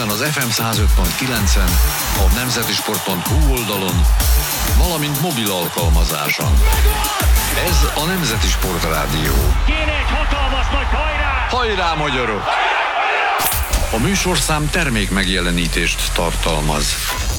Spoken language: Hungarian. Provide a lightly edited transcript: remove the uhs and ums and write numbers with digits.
héten az FM 105.9-en, a nemzetisport.hu oldalon, valamint mobil alkalmazáson. Ez a Nemzeti Sport Rádió. Kéne egy hatalmas nagy hajrá! Hajrá, magyarok! A műsorszám termék megjelenítést tartalmaz.